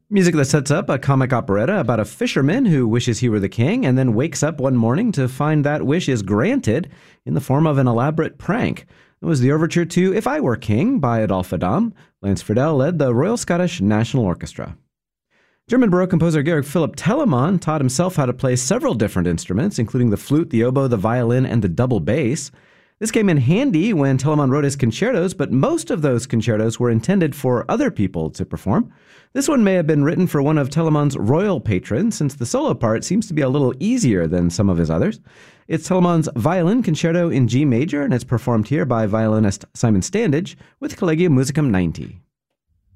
Music that sets up a comic operetta about a fisherman who wishes he were the king and then wakes up one morning to find that wish is granted in the form of an elaborate prank. It was the overture to If I Were King by Adolphe Adam. Lance Friedel led the Royal Scottish National Orchestra. German Baroque composer Georg Philipp Telemann taught himself how to play several different instruments, including the flute, the oboe, the violin, and the double bass. This came in handy when Telemann wrote his concertos, but most of those concertos were intended for other people to perform. This one may have been written for one of Telemann's royal patrons, since the solo part seems to be a little easier than some of his others. It's Telemann's violin concerto in G major, and it's performed here by violinist Simon Standage with Collegium Musicum 90.